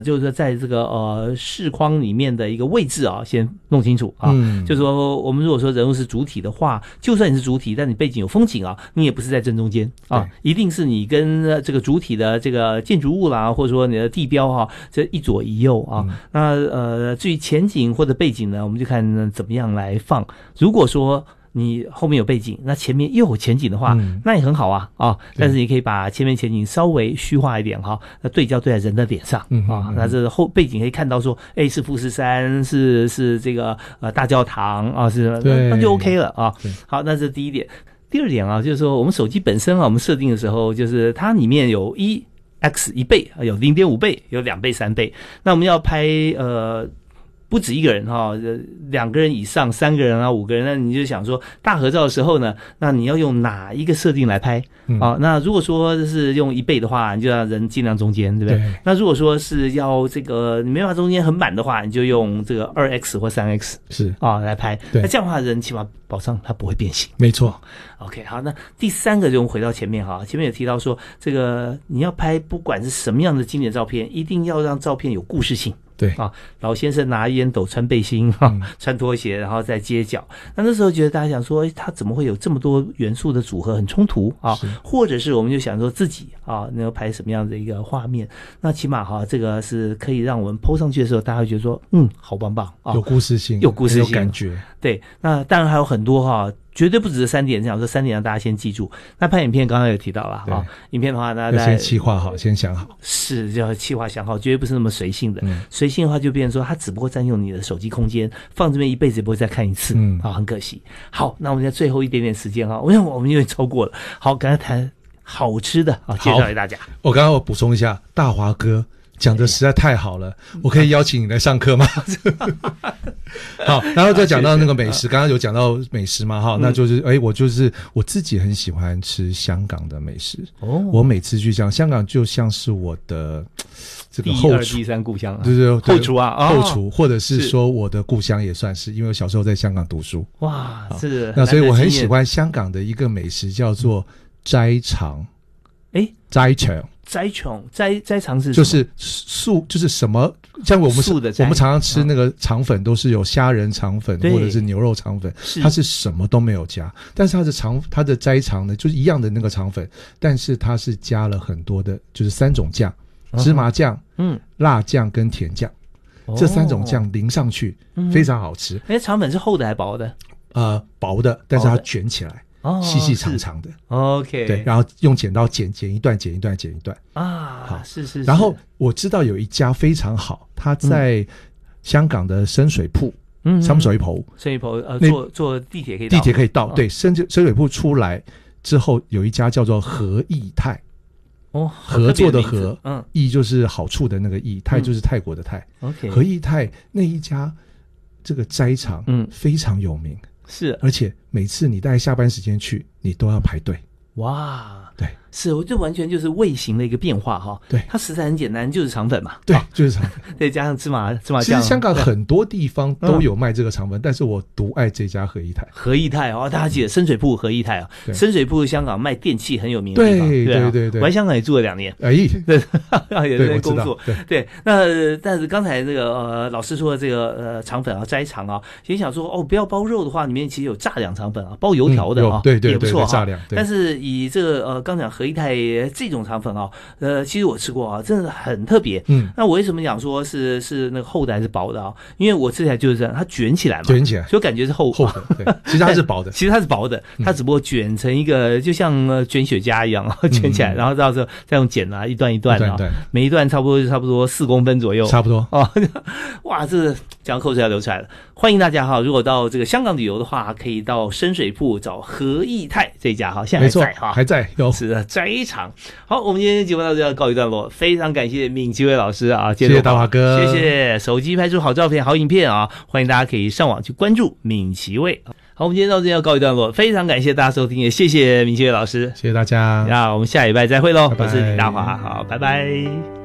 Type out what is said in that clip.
就是说在这个视框里面的一个位置啊，先弄清楚啊。就是说我们如果说人物是主体的话，就算你是主体，但你背景有风景啊，你也不是在正中间啊，一定是你跟这个主体的这个建筑物啦，或者说你的地标啊，这一左一右啊。那至于前景或者背景呢，我们就看怎么样来放。如果说你后面有背景，那前面又有前景的话，那也很好啊。但是你可以把前面前景稍微虚化一点哈，那对焦对在人的脸上啊，那这后背景可以看到说，是富士山，是这个大教堂啊，是那就 OK 了啊。好，那这是第一点。第二点啊，就是说我们手机本身啊，我们设定的时候，就是它里面有1x1倍，有0.5倍，有2倍、3倍。那我们要拍不止一个人哈，2个人以上，3个人啊，5个人，那你就想说大合照的时候呢，那你要用哪一个设定来拍啊？那如果说是用1倍的话，你就让人尽量中间，对不对？那如果说是要这个你没办法中间很满的话，你就用这个2x 或3x 是啊来拍。那这样的话，人起码保障它不会变形。 没错。 OK， 好，那第3个就回到前面哈，前面有提到说，这个你要拍不管是什么样的经典照片，一定要让照片有故事性。 对啊，老先生拿烟斗穿背心穿拖鞋，然后在街角。那时候觉得大家想说，他怎么会有这么多元素的组合，很冲突啊？或者是我们就想说自己啊，能够拍什么样的一个画面？那起码哈，这个是可以让我们 po 上去的时候，大家会觉得说，好棒棒啊， 有故事性， 有故事性， 有感觉。 对，那当然还有很多哈。绝对不止这3点，想说3点让大家先记住。那拍影片刚刚有提到了啊，影片的话呢， 要先企划好，先想好， 是要企划想好，绝对不是那么随性的。随性的话就变成说，它只不过占用你的手机空间，放这边一辈子也不会再看一次，很可惜。好，那我们在最后一点点时间啊，我想我们有点超过了。好，刚才谈好吃的啊，介绍给大家。 我刚刚补充一下，大华哥讲的实在太好了，我可以邀请你来上课吗？好，然后再讲到那个美食，刚刚有讲到美食嘛，哈，那就是我自己很喜欢吃香港的美食。我每次去香港就像是我的这个后厨、 第2、第3故乡， 对后厨啊， 后厨，或者是说我的故乡也算是，因为我小时候在香港读书。 哇，是那所以我很喜欢香港的一个美食叫做斋肠。斋肠是就是素，就是什么？像我们常常吃那个肠粉都是有虾仁肠粉或者是牛肉肠粉，它是什么都没有加，但是它的斋肠呢，就是一样的那个肠粉，但是它是加了很多的，就是3种酱，芝麻酱、辣酱跟甜酱，这3种酱淋上去，非常好吃。 肠粉是厚的还是薄的？ 薄的，但是它卷起来。细细长长的 ，OK， 对，然后用剪刀剪一段啊，好，是。 然后我知道有一家非常好，它在香港的深水埗，深水埗， 坐地铁可以到，对，深水埗出来之后有一家叫做和义泰，合作的和，义就是好处的那个义，泰就是泰国的泰，OK， 和义泰那一家这个斋肠，非常有名。 是， 而且每次你大概下班时间去，你都要排队。 哇， 对， 是，我这完全就是味型的一个变化哈。 对， 它食材很简单，就是肠粉嘛。 对，就是肠粉， 再加上芝麻酱。 其实香港很多地方都有卖这个肠粉，但是我独爱这家和义泰。 和义泰大家记得深水埗和义泰啊。深水埗香港卖电器很有名的地方。对，我在香港也住了2年。对，也在工作。对，那但是刚才那个老师说的这个肠粉啊，斋肠啊，其实想说不要包肉的话，里面其实有炸两肠粉啊，包油条的啊， 对， 也不错炸两。 但是以这个刚讲和义泰这种肠粉啊，其实我吃过啊，真的很特别。那我为什么讲说是那个厚的还是薄的啊？因为我吃起来就是这样，它卷起来嘛，所以感觉是厚的。对，其实它是薄的， 它只不过卷成一个就像卷雪茄一样啊，卷起来，然后到时候再用剪啊，一段一段的，每一段差不多4公分左右， 差不多哦。哇，这讲口水要流出来了。欢迎大家哈，如果到这个香港旅游的话，可以到深水埗找和义泰这家哈，现在还在哈， 还在有是的斋肠。好，我们今天节目到这要告一段落，非常感谢闵其伟老师啊， 谢谢大华哥， 谢谢。手机拍出好照片、好影片啊，欢迎大家可以上网去关注闵其伟。好，我们今天到这要告一段落，非常感谢大家收听，也谢谢闵其伟老师， 谢谢大家。 那我们下礼拜再会喽，我是李大华，好，拜拜。